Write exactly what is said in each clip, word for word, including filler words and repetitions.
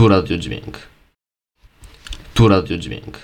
Tu radiodźwięk. Tu radiodźwięk.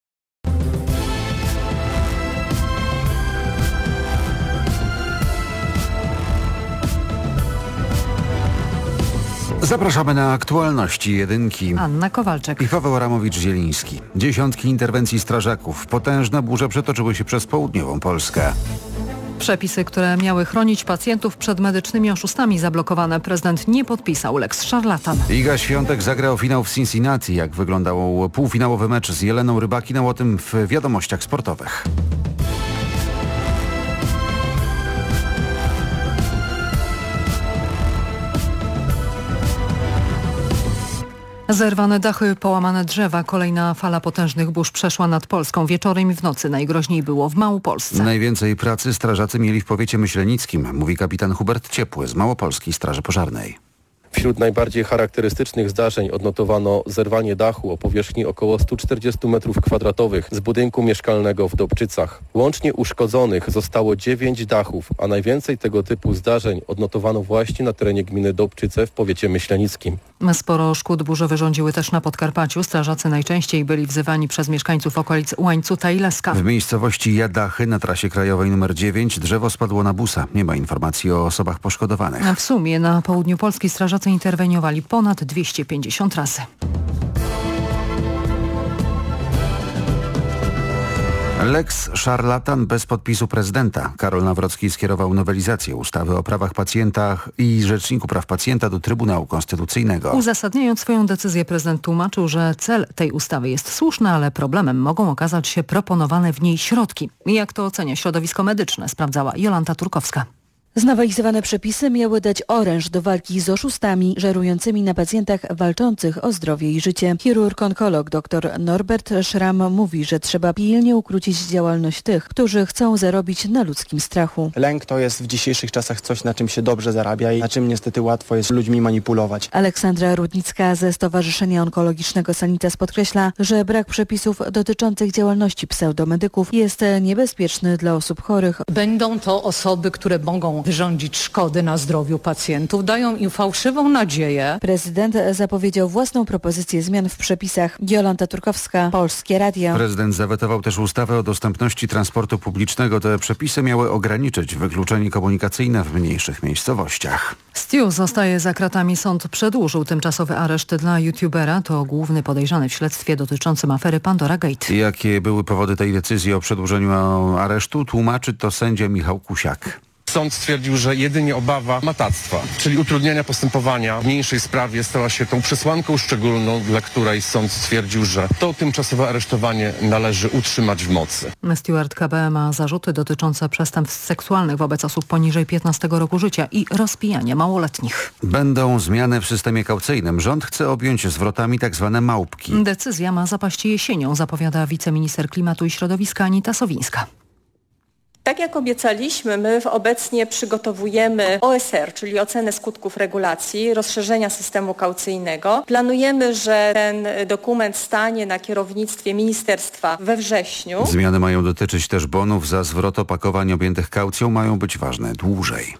Zapraszamy na aktualności jedynki. Anna Kowalczyk I Paweł Ramowicz-Zieliński. Dziesiątki interwencji strażaków. Potężne burze przetoczyły się przez południową Polskę. Przepisy, które miały chronić pacjentów przed medycznymi oszustami, zablokowane. Prezydent nie podpisał lex szarlatan. Iga Świątek zagrał finał w Cincinnati. Jak wyglądał półfinałowy mecz z Jeleną Rybakiną, o tym w wiadomościach sportowych. Zerwane dachy, połamane drzewa. Kolejna fala potężnych burz przeszła nad Polską. Wieczorem i w nocy najgroźniej było w Małopolsce. Najwięcej pracy strażacy mieli w powiecie myślenickim, mówi kapitan Hubert Ciepły z Małopolskiej Straży Pożarnej. Wśród najbardziej charakterystycznych zdarzeń odnotowano zerwanie dachu o powierzchni około sto czterdzieści metrów kwadratowych z budynku mieszkalnego w Dobczycach. Łącznie uszkodzonych zostało dziewięć dachów, a najwięcej tego typu zdarzeń odnotowano właśnie na terenie gminy Dobczyce w powiecie myślenickim. Sporo szkód burze wyrządziły też na Podkarpaciu. Strażacy najczęściej byli wzywani przez mieszkańców okolic Łańcuta i Leska. W miejscowości Jadachy na trasie krajowej numer dziewięć drzewo spadło na busa. Nie ma informacji o osobach poszkodowanych. W sumie na południu Polski strażacy interweniowali ponad dwieście pięćdziesiąt razy. Lex szarlatan bez podpisu prezydenta. Karol Nawrocki skierował nowelizację ustawy o prawach pacjenta i Rzeczniku Praw Pacjenta do Trybunału Konstytucyjnego. Uzasadniając swoją decyzję, prezydent tłumaczył, że cel tej ustawy jest słuszny, ale problemem mogą okazać się proponowane w niej środki. Jak to ocenia środowisko medyczne, sprawdzała Jolanta Turkowska. Znowelizowane przepisy miały dać oręż do walki z oszustami żerującymi na pacjentach walczących o zdrowie i życie. Chirurg-onkolog dr Norbert Schramm mówi, że trzeba pilnie ukrócić działalność tych, którzy chcą zarobić na ludzkim strachu. Lęk to jest w dzisiejszych czasach coś, na czym się dobrze zarabia i na czym niestety łatwo jest ludźmi manipulować. Aleksandra Rudnicka ze Stowarzyszenia Onkologicznego Sanitas podkreśla, że brak przepisów dotyczących działalności pseudomedyków jest niebezpieczny dla osób chorych. Będą to osoby, które mogą wyrządzić szkody na zdrowiu pacjentów, dają im fałszywą nadzieję. Prezydent zapowiedział własną propozycję zmian w przepisach. Jolanta Turkowska, Polskie Radio. Prezydent zawetował też ustawę o dostępności transportu publicznego. Te przepisy miały ograniczyć wykluczenie komunikacyjne w mniejszych miejscowościach. Stu zostaje za kratami. Sąd przedłużył tymczasowy areszt dla youtubera. To główny podejrzany w śledztwie dotyczącym afery Pandora Gate. Jakie były powody tej decyzji o przedłużeniu aresztu? Tłumaczy to sędzia Michał Kusiak. Sąd stwierdził, że jedynie obawa matactwa, czyli utrudniania postępowania w mniejszej sprawie, stała się tą przesłanką szczególną, dla której sąd stwierdził, że to tymczasowe aresztowanie należy utrzymać w mocy. Steward K B ma zarzuty dotyczące przestępstw seksualnych wobec osób poniżej piętnastego roku życia i rozpijania małoletnich. Będą zmiany w systemie kaucyjnym. Rząd chce objąć zwrotami tzw. małpki. Decyzja ma zapaść jesienią, zapowiada wiceminister klimatu i środowiska Anita Sowińska. Tak jak obiecaliśmy, my obecnie przygotowujemy O S R, czyli ocenę skutków regulacji, rozszerzenia systemu kaucyjnego. Planujemy, że ten dokument stanie na kierownictwie ministerstwa we wrześniu. Zmiany mają dotyczyć też bonów za zwrot opakowań objętych kaucją, mają być ważne dłużej.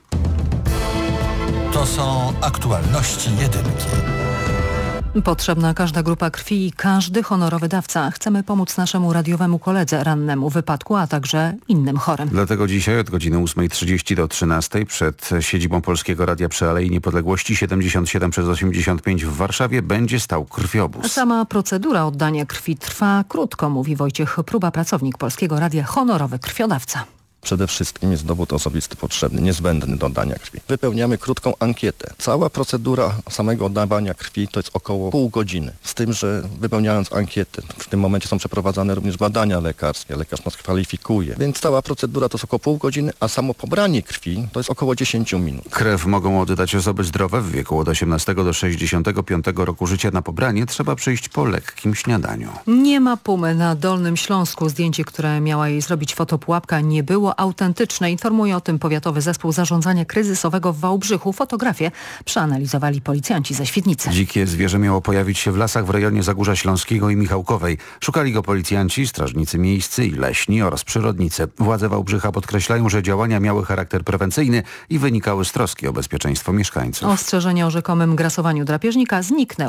To są aktualności jedynki. Potrzebna każda grupa krwi i każdy honorowy dawca. Chcemy pomóc naszemu radiowemu koledze rannemu w wypadku, a także innym chorym. Dlatego dzisiaj od godziny ósmej trzydzieści do trzynastej przed siedzibą Polskiego Radia przy Alei Niepodległości siedemdziesiąt siedem przez osiemdziesiąt pięć w Warszawie będzie stał krwiobóz. Sama procedura oddania krwi trwa krótko, mówi Wojciech Próba, pracownik Polskiego Radia, honorowy krwiodawca. Przede wszystkim jest dowód osobisty potrzebny, niezbędny do oddania krwi. Wypełniamy krótką ankietę. Cała procedura samego oddawania krwi to jest około pół godziny. Z tym, że wypełniając ankietę, w tym momencie są przeprowadzane również badania lekarskie. Lekarz nas kwalifikuje. Więc cała procedura to jest około pół godziny, a samo pobranie krwi to jest około dziesięć minut. Krew mogą oddać osoby zdrowe w wieku od osiemnastego do sześćdziesiątego piątego roku życia. Na pobranie trzeba przyjść po lekkim śniadaniu. Nie ma pumy na Dolnym Śląsku. Zdjęcie, które miała jej zrobić fotopułapka, nie było autentyczne. Informuje o tym Powiatowy Zespół Zarządzania Kryzysowego w Wałbrzychu. Fotografię przeanalizowali policjanci ze Świdnicy. Dzikie zwierzę miało pojawić się w lasach w rejonie Zagórza Śląskiego i Michałkowej. Szukali go policjanci, strażnicy miejscy i leśni oraz przyrodnicy. Władze Wałbrzycha podkreślają, że działania miały charakter prewencyjny i wynikały z troski o bezpieczeństwo mieszkańców. Ostrzeżenie o rzekomym grasowaniu drapieżnika zniknęło.